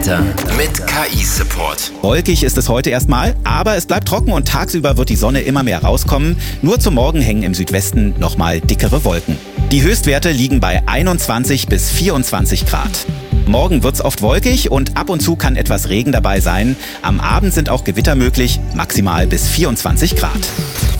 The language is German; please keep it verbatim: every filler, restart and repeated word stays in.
Mit K I-Support. Wolkig ist es heute erstmal, aber es bleibt trocken und tagsüber wird die Sonne immer mehr rauskommen. Nur zum Morgen hängen im Südwesten nochmal dickere Wolken. Die Höchstwerte liegen bei einundzwanzig bis vierundzwanzig Grad. Morgen wird's oft wolkig und ab und zu kann etwas Regen dabei sein. Am Abend sind auch Gewitter möglich, maximal bis vierundzwanzig Grad.